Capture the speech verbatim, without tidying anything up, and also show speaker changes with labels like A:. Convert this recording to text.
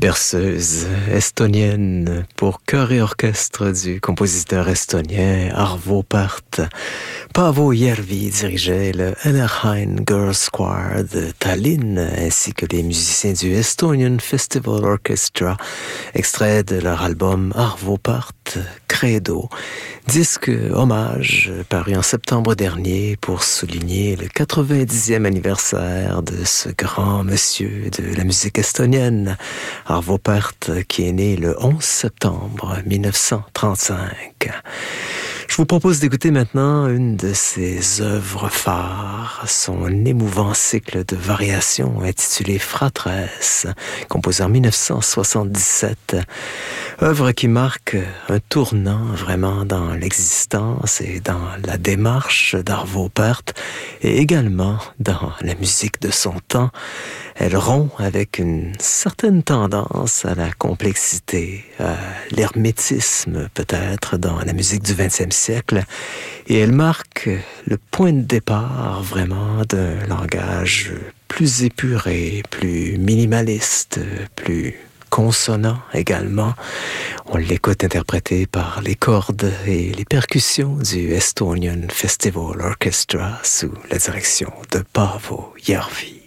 A: Berceuse estonienne pour chœur et orchestre du compositeur estonien Arvo Pärt. Paavo Järvi dirigeait le Enerhain Girls Choir de Tallinn ainsi que les musiciens du Estonian Festival Orchestra, extrait de leur album Arvo Pärt Credo, disque hommage paru en septembre dernier pour souligner le quatre-vingt-dixième anniversaire de ce grand monsieur de la musique estonienne, Arvo Pärt, qui est né le onze septembre mille neuf cent trente-cinq. Je vous propose d'écouter maintenant une de ses œuvres phares, son émouvant cycle de variations intitulé Fratres, composé en mille neuf cent soixante-dix-sept. Œuvre qui marque un tournant vraiment dans l'existence et dans la démarche d'Arvo Pärt et également dans la musique de son temps. Elle rompt avec une certaine tendance à la complexité, à l'hermétisme peut-être dans la musique du vingtième siècle, et elle marque le point de départ vraiment d'un langage plus épuré, plus minimaliste, plus consonant également. On l'écoute interprété par les cordes et les percussions du Estonian Festival Orchestra sous la direction de Paavo Järvi.